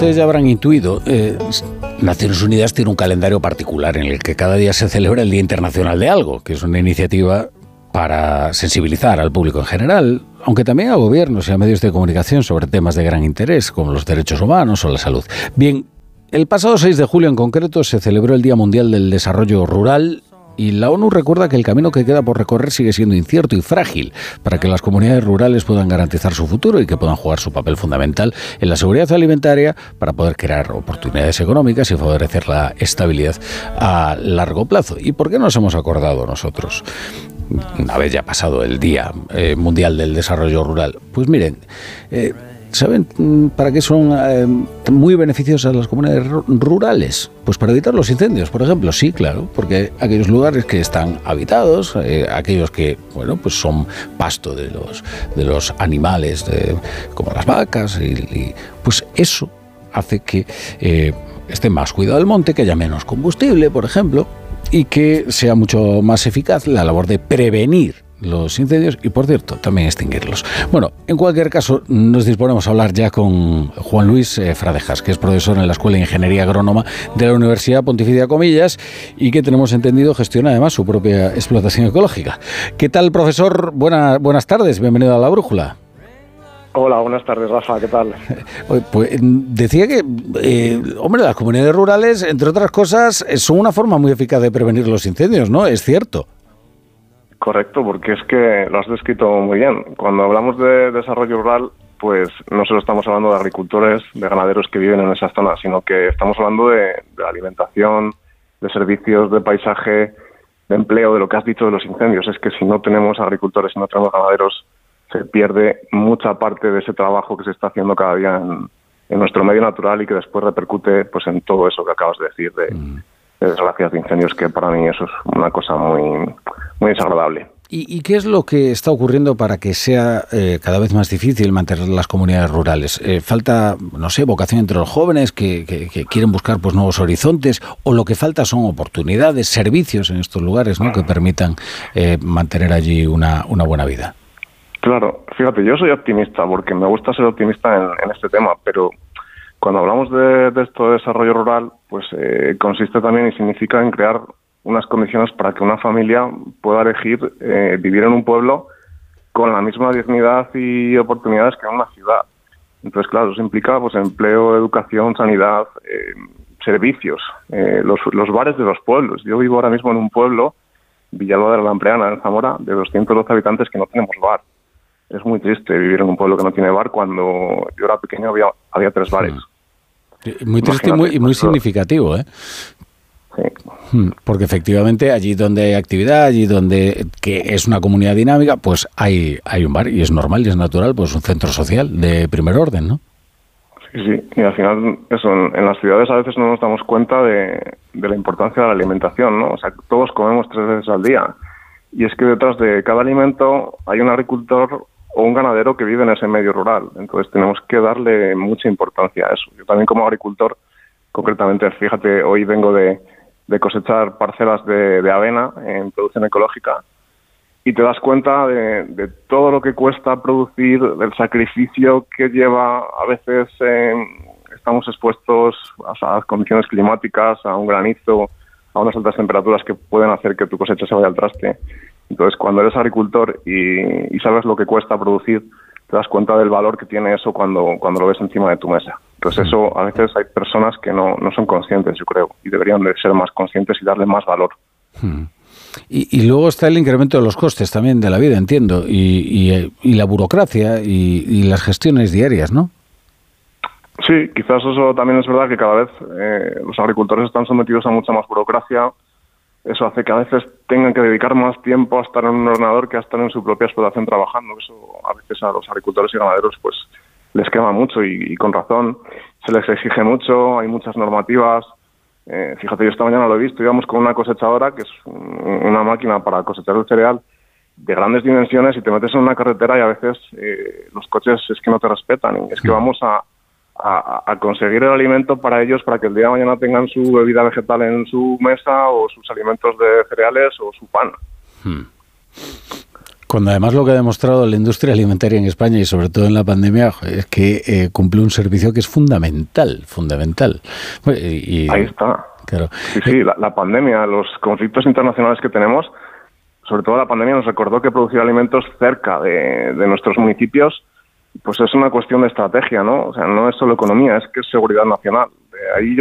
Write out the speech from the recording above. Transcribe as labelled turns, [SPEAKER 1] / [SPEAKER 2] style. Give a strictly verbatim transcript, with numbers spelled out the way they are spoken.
[SPEAKER 1] ustedes ya habrán intuido, eh, Naciones Unidas tiene un calendario particular en el que cada día se celebra el Día Internacional de algo, que es una iniciativa para sensibilizar al público en general, aunque también a gobiernos y a medios de comunicación sobre temas de gran interés, como los derechos humanos o la salud. Bien, el pasado seis de julio en concreto se celebró el Día Mundial del Desarrollo Rural y la ONU recuerda que el camino que queda por recorrer sigue siendo incierto y frágil para que las comunidades rurales puedan garantizar su futuro y que puedan jugar su papel fundamental en la seguridad alimentaria para poder crear oportunidades económicas y favorecer la estabilidad a largo plazo. ¿Y por qué nos hemos acordado nosotros, una vez ya pasado el Día eh, Mundial del Desarrollo Rural? Pues miren, eh, ¿saben para qué son eh, muy beneficiosas las comunidades rurales? Pues para evitar los incendios, por ejemplo. Sí, claro, porque aquellos lugares que están habitados, eh, aquellos que, bueno, pues son pasto de los de los animales, de, como las vacas, y, y, pues eso hace que eh, esté más cuidado el monte, que haya menos combustible, por ejemplo, y que sea mucho más eficaz la labor de prevenir los incendios y, por cierto, también extinguirlos. Bueno, en cualquier caso, nos disponemos a hablar ya con Juan Luis eh, Fradejas, que es profesor en la Escuela de Ingeniería Agrónoma de la Universidad Pontificia Comillas y que, tenemos entendido, gestiona además su propia explotación ecológica. ¿Qué tal, profesor? Buena, buenas tardes, bienvenido a La Brújula.
[SPEAKER 2] Hola, buenas tardes, Rafa, ¿qué tal?
[SPEAKER 1] Pues decía que, eh, hombre, las comunidades rurales, entre otras cosas, son una forma muy eficaz de prevenir los incendios, ¿no? Es cierto.
[SPEAKER 2] Correcto, porque es que lo has descrito muy bien. Cuando hablamos de desarrollo rural, pues no solo estamos hablando de agricultores, de ganaderos que viven en esa zona, sino que estamos hablando de, de alimentación, de servicios, de paisaje, de empleo, de lo que has dicho de los incendios. Es que si no tenemos agricultores, si no tenemos ganaderos, se pierde mucha parte de ese trabajo que se está haciendo cada día en, en nuestro medio natural y que después repercute pues en todo eso que acabas de decir de... Mm. de desgracias de incendios, que para mí eso es una cosa muy, muy desagradable.
[SPEAKER 1] ¿Y, ¿Y qué es lo que está ocurriendo para que sea eh, cada vez más difícil mantener las comunidades rurales? Eh, ¿Falta, no sé, vocación entre los jóvenes que, que, que quieren buscar pues nuevos horizontes? ¿O lo que falta son oportunidades, servicios en estos lugares, ¿no?, que permitan eh, mantener allí una, una buena vida?
[SPEAKER 2] Claro, fíjate, yo soy optimista porque me gusta ser optimista en, en este tema, pero cuando hablamos de, de esto de desarrollo rural, pues eh, consiste también y significa en crear unas condiciones para que una familia pueda elegir eh, vivir en un pueblo con la misma dignidad y oportunidades que en una ciudad. Entonces, claro, eso implica pues empleo, educación, sanidad, eh, servicios, eh, los, los bares de los pueblos. Yo vivo ahora mismo en un pueblo, Villalba de la Lampreana, en Zamora, de doscientos doce habitantes, que no tenemos bar. Es muy triste vivir en un pueblo que no tiene bar. Cuando yo era pequeño había, había tres bares.
[SPEAKER 1] Muy triste y muy, y muy significativo, ¿eh?
[SPEAKER 2] Sí.
[SPEAKER 1] Porque efectivamente allí donde hay actividad, allí donde que es una comunidad dinámica, pues hay, hay un bar y es normal y es natural, pues un centro social de primer orden, ¿no?
[SPEAKER 2] Sí, sí. Y al final, eso, en, en las ciudades a veces no nos damos cuenta de, de la importancia de la alimentación, ¿no? O sea, todos comemos tres veces al día. Y es que detrás de cada alimento hay un agricultor o un ganadero que vive en ese medio rural. Entonces tenemos que darle mucha importancia a eso. Yo también como agricultor, concretamente, fíjate, hoy vengo de, de cosechar parcelas de, de avena en producción ecológica y te das cuenta de, de todo lo que cuesta producir, del sacrificio que lleva. A veces eh, estamos expuestos a las condiciones climáticas, a un granizo, a unas altas temperaturas que pueden hacer que tu cosecha se vaya al traste. Entonces, cuando eres agricultor y, y sabes lo que cuesta producir, te das cuenta del valor que tiene eso cuando, cuando lo ves encima de tu mesa. Entonces, eso a veces hay personas que no, no son conscientes, yo creo, y deberían de ser más conscientes y darle más valor.
[SPEAKER 1] Hmm. Y, y luego está el incremento de los costes también de la vida, entiendo, y, y, y la burocracia y, y las gestiones diarias, ¿no?
[SPEAKER 2] Sí, quizás eso también es verdad, que cada vez eh, los agricultores están sometidos a mucha más burocracia. Eso hace que a veces tengan que dedicar más tiempo a estar en un ordenador que a estar en su propia explotación trabajando. Eso a veces a los agricultores y ganaderos pues les quema mucho y, y con razón. Se les exige mucho, hay muchas normativas. Eh, fíjate, yo esta mañana lo he visto, íbamos con una cosechadora, que es una máquina para cosechar el cereal, de grandes dimensiones, y te metes en una carretera y a veces eh, los coches es que no te respetan. Y es que vamos a... A, a conseguir el alimento para ellos, para que el día de mañana tengan su bebida vegetal en su mesa, o sus alimentos de cereales, o su pan. Hmm.
[SPEAKER 1] Cuando además lo que ha demostrado la industria alimentaria en España y sobre todo en la pandemia es que eh, cumple un servicio que es fundamental, fundamental.
[SPEAKER 2] Y, Ahí está. Claro. Sí, sí, la, la pandemia, los conflictos internacionales que tenemos, sobre todo la pandemia nos recordó que producir alimentos cerca de, de nuestros municipios, pues es una cuestión de estrategia, ¿no? O sea, no es solo economía, es que es seguridad nacional. De ahí